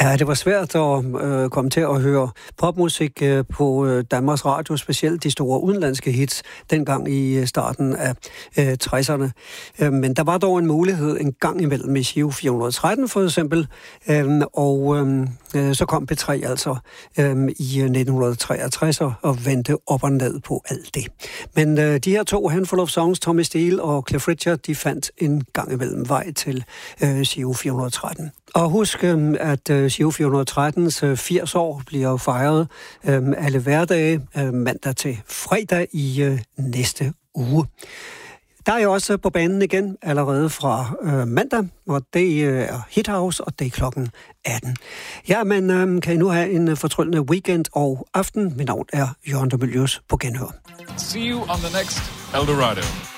Ja, det var svært at komme til at høre popmusik på Danmarks Radio, specielt de store udenlandske hits, dengang i starten af 60'erne. Men der var dog en mulighed en gang imellem i Giro 413 for eksempel, og så kom P3 altså i 1963 og vendte op og ned på alt det. Men de her to Handful of Songs, Tommy Steele og Cliff Richard, de fandt en gang imellem vej til Giro 413. Og husk, at Giro 413's 80 år bliver fejret alle hverdage, mandag til fredag i næste uge. Der er jo også på banen igen allerede fra mandag, og det er Hit House, og det er klokken 18. Ja, men kan I nu have en fortryllende weekend og aften? Mit navn er Jørgen de Mylius på genhør. See you on the next Eldorado.